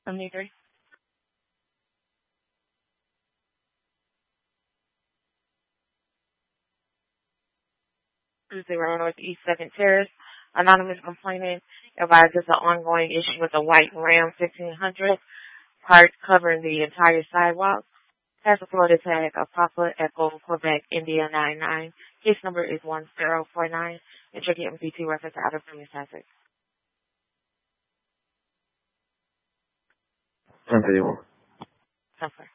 73. Zero Northeast 2nd Terrace. Anonymous complainant advises an ongoing issue with a white Ram 1500 parked covering the entire sidewalk. Has a Florida tag of Papa Echo Quebec India 99. Case number is 1049. Enter the MPT reference out of premium traffic. 1051. Suffer.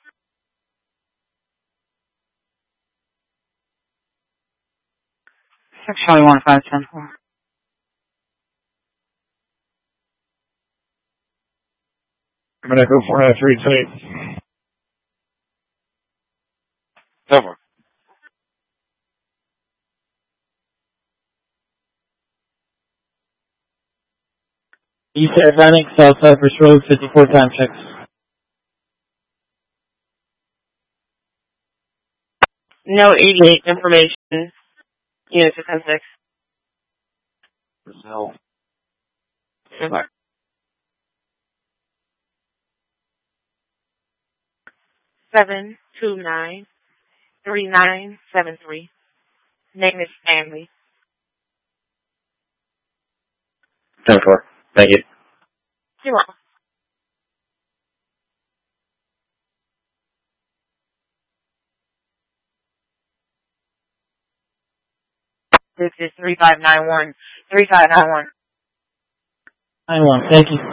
Charlie 1510. I'm gonna go 493 tonight. Cover. East Atlantic, South Cypress Road, 54 time checks. No 88 information. Unit 616. Brazil. Suffer. 729-3973. Name is Stanley. 10-4. Thank you. You're welcome. This is 3591. 3591. 91, thank you.